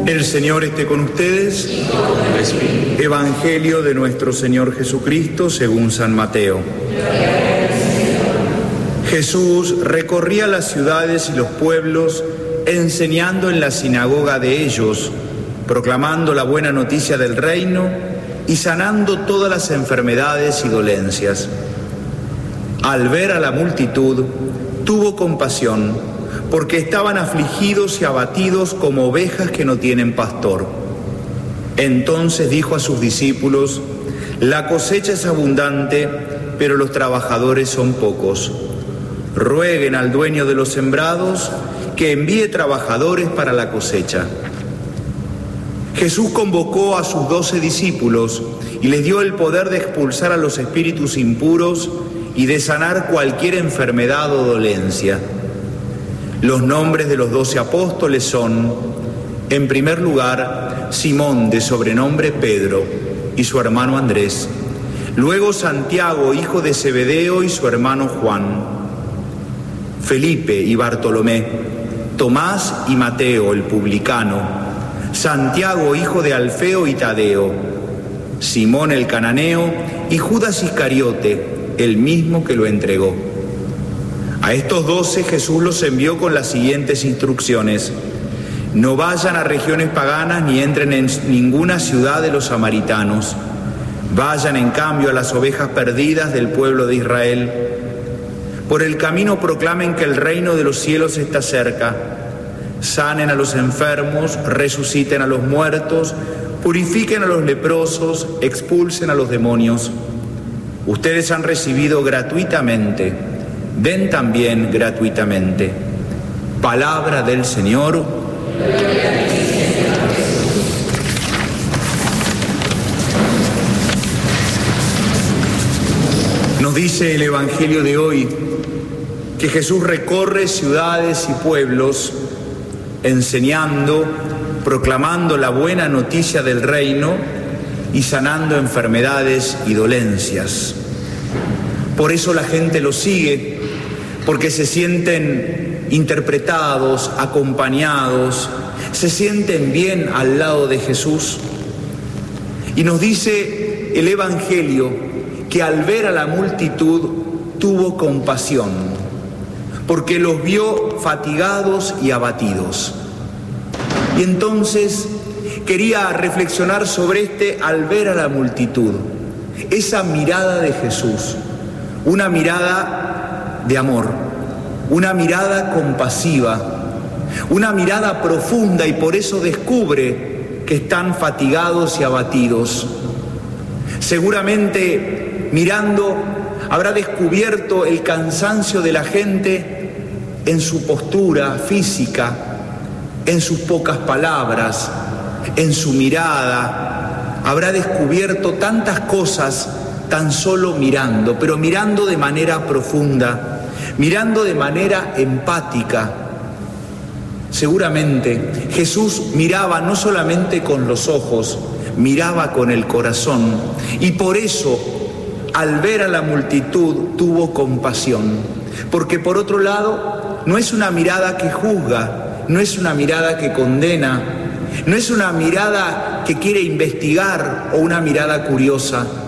El Señor esté con ustedes. Y con el Espíritu. Evangelio de nuestro Señor Jesucristo según San Mateo. Jesús recorría las ciudades y los pueblos, enseñando en la sinagoga de ellos, proclamando la buena noticia del reino y sanando todas las enfermedades y dolencias. Al ver a la multitud, tuvo compasión, porque estaban afligidos y abatidos como ovejas que no tienen pastor. Entonces dijo a sus discípulos: la cosecha es abundante, pero los trabajadores son pocos. Rueguen al dueño de los sembrados que envíe trabajadores para la cosecha. Jesús convocó a sus 12 discípulos y les dio el poder de expulsar a los espíritus impuros y de sanar cualquier enfermedad o dolencia. Los nombres de los 12 apóstoles son, en primer lugar, Simón, de sobrenombre Pedro, y su hermano Andrés. Luego Santiago, hijo de Zebedeo, y su hermano Juan. Felipe y Bartolomé. Tomás y Mateo, el publicano. Santiago, hijo de Alfeo y Tadeo. Simón el cananeo y Judas Iscariote, el mismo que lo entregó. A estos 12 Jesús los envió con las siguientes instrucciones: no vayan a regiones paganas ni entren en ninguna ciudad de los samaritanos. Vayan en cambio a las ovejas perdidas del pueblo de Israel. Por el camino proclamen que el reino de los cielos está cerca. Sanen a los enfermos, resuciten a los muertos, purifiquen a los leprosos, expulsen a los demonios. Ustedes han recibido gratuitamente, den también gratuitamente. Palabra del Señor. Nos dice el Evangelio de hoy que Jesús recorre ciudades y pueblos enseñando, proclamando la buena noticia del reino y sanando enfermedades y dolencias. Por eso la gente lo sigue, porque se sienten interpretados, acompañados, se sienten bien al lado de Jesús. Y nos dice el Evangelio que al ver a la multitud tuvo compasión, porque los vio fatigados y abatidos. Y entonces quería reflexionar sobre al ver a la multitud, esa mirada de Jesús, una mirada de amor, una mirada compasiva, una mirada profunda, y por eso descubre que están fatigados y abatidos. Seguramente mirando habrá descubierto el cansancio de la gente en su postura física, en sus pocas palabras, en su mirada. Habrá descubierto tantas cosas tan solo mirando, pero mirando de manera profunda, mirando de manera empática. Seguramente Jesús miraba no solamente con los ojos, miraba con el corazón, y por eso al ver a la multitud tuvo compasión, porque por otro lado no es una mirada que juzga, no es una mirada que condena, no es una mirada que quiere investigar o una mirada curiosa,